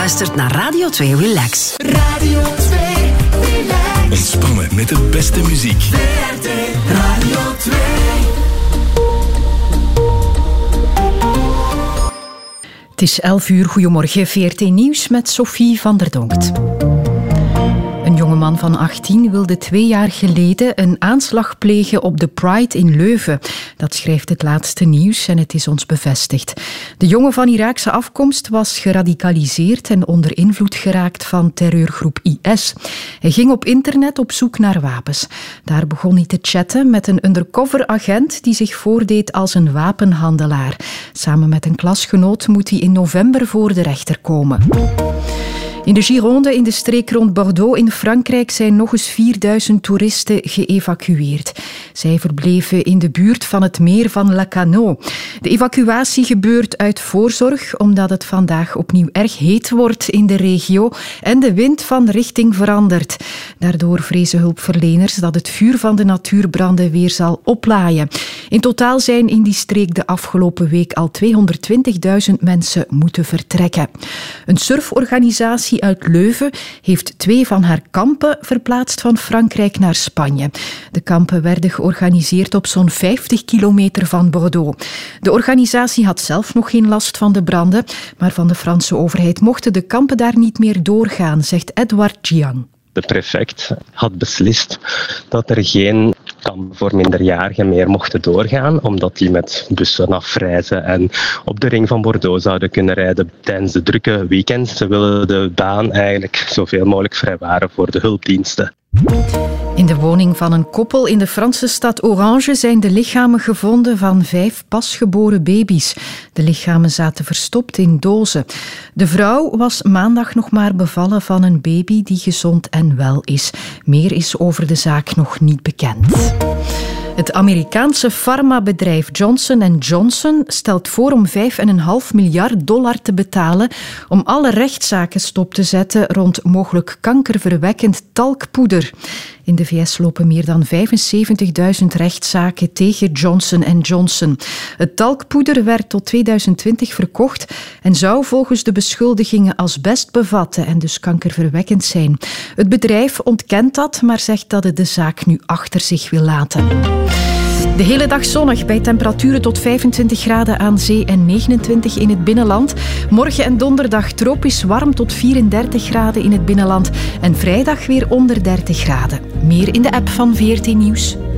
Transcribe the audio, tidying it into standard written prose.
luistert naar Radio 2 Relax. Radio 2 Relax. Ontspannen met de beste muziek. VRT Radio 2. Het is 11:00. Goedemorgen, VRT Nieuws met Sophie van der Donkt. Een jongeman van 18 wilde 2 jaar geleden een aanslag plegen op de Pride in Leuven. Dat schrijft het laatste nieuws en het is ons bevestigd. De jongen van Iraakse afkomst was geradicaliseerd en onder invloed geraakt van terreurgroep IS. Hij ging op internet op zoek naar wapens. Daar begon hij te chatten met een undercover agent die zich voordeed als een wapenhandelaar. Samen met een klasgenoot moet hij in november voor de rechter komen. In de Gironde, in de streek rond Bordeaux in Frankrijk, zijn nog eens 4000 toeristen geëvacueerd. Zij verbleven in de buurt van het meer van Lacanau. De evacuatie gebeurt uit voorzorg, omdat het vandaag opnieuw erg heet wordt in de regio en de wind van richting verandert. Daardoor vrezen hulpverleners dat het vuur van de natuurbranden weer zal oplaaien. In totaal zijn in die streek de afgelopen week al 220.000 mensen moeten vertrekken. Een surforganisatie uit Leuven heeft 2 van haar kampen verplaatst van Frankrijk naar Spanje. De kampen werden georganiseerd op zo'n 50 kilometer van Bordeaux. De organisatie had zelf nog geen last van de branden, maar van de Franse overheid mochten de kampen daar niet meer doorgaan, zegt Edouard Giang. De prefect had beslist dat er geen kampen voor minderjarigen meer mochten doorgaan, omdat die met bussen afreizen en op de ring van Bordeaux zouden kunnen rijden tijdens de drukke weekends. Ze willen de baan eigenlijk zoveel mogelijk vrijwaren voor de hulpdiensten. In de woning van een koppel in de Franse stad Orange zijn de lichamen gevonden van 5 pasgeboren baby's. De lichamen zaten verstopt in dozen. De vrouw was maandag nog maar bevallen van een baby die gezond en wel is. Meer is over de zaak nog niet bekend. Het Amerikaanse farmabedrijf Johnson & Johnson stelt voor om $5,5 miljard te betalen om alle rechtszaken stop te zetten rond mogelijk kankerverwekkend talkpoeder. In de VS lopen meer dan 75.000 rechtszaken tegen Johnson & Johnson. Het talkpoeder werd tot 2020 verkocht en zou volgens de beschuldigingen asbest bevatten en dus kankerverwekkend zijn. Het bedrijf ontkent dat, maar zegt dat het de zaak nu achter zich wil laten. De hele dag zonnig bij temperaturen tot 25 graden aan zee en 29 in het binnenland. Morgen en donderdag tropisch warm tot 34 graden in het binnenland. En vrijdag weer onder 30 graden. Meer in de app van VRT Nieuws.